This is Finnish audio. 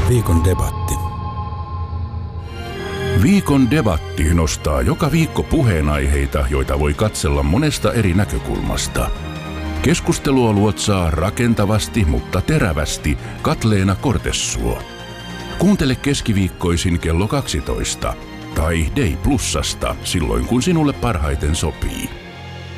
Viikon debatti. Viikon debatti nostaa joka viikko puheenaiheita, joita voi katsella monesta eri näkökulmasta. Keskustelua luotsaa rakentavasti, mutta terävästi Katleena Kortessuo. Kuuntele keskiviikkoisin kello 12 tai Day Plusasta silloin, kun sinulle parhaiten sopii.